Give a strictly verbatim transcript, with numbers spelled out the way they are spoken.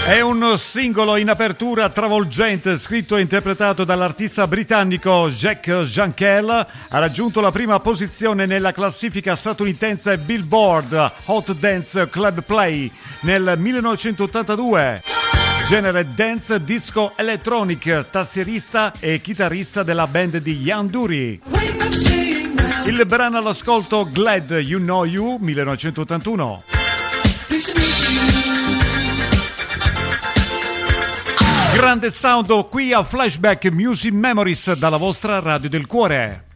È un singolo in apertura travolgente, scritto e interpretato dall'artista britannico Jack Jankel. Ha raggiunto la prima posizione nella classifica statunitense Billboard Hot Dance Club Play nel millenovecentottantadue. Genere dance disco electronic, tastierista e chitarrista della band di Ian Dury. Il brano all'ascolto Glad You Know You, millenovecentottantuno. Grande sound qui a Flashback Music Memories dalla vostra Radio del Cuore.